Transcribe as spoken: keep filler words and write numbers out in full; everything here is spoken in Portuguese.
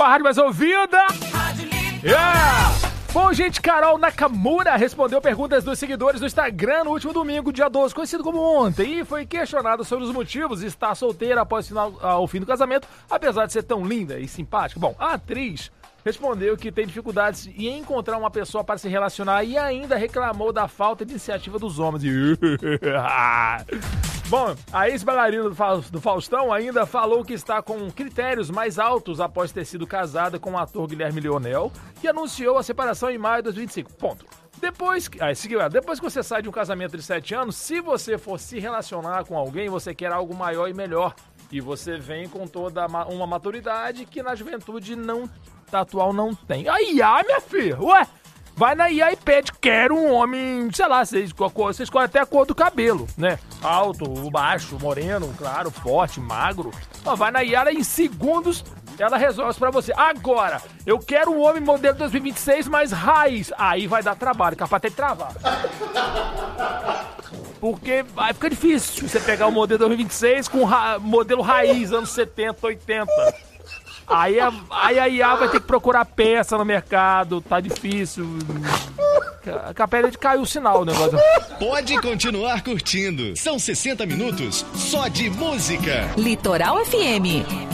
a rádio mais ouvida. Yeah! Bom, gente, Carol Nakamura respondeu perguntas dos seguidores do Instagram no último domingo, dia doze, conhecido como ontem, e foi questionada sobre os motivos de estar solteira após o, final, o fim do casamento, apesar de ser tão linda e simpática. Bom, a atriz respondeu que tem dificuldades em encontrar uma pessoa para se relacionar e ainda reclamou da falta de iniciativa dos homens. Bom, a ex-bailarina do Faustão ainda falou que está com critérios mais altos após ter sido casada com o ator Guilherme Leonel, que anunciou a separação em maio de dois mil e vinte e cinco. Ponto. Depois, ah, seguiu, depois que você sai de um casamento de sete anos, se você for se relacionar com alguém, você quer algo maior e melhor. E você vem com toda uma maturidade que na juventude não, atual não tem. Aí, ah, minha filha, ué, vai na I A e pede, quero um homem, sei lá, você escolhe, você escolhe até a cor do cabelo, né? Alto, baixo, moreno, claro, forte, magro. Ó, vai na I A, em segundos ela resolve pra você. Agora, eu quero um homem modelo dois mil e vinte e seis mais raiz. Aí vai dar trabalho, capaz até de travar. Porque vai ficar difícil você pegar o modelo dois mil e vinte e seis com ra- modelo raiz, anos setenta, oitenta. Aí a, aí a I A vai ter que procurar peça no mercado, tá difícil. Capela de caiu o sinal o negócio. Pode continuar curtindo. São sessenta minutos só de música. Litoral F M.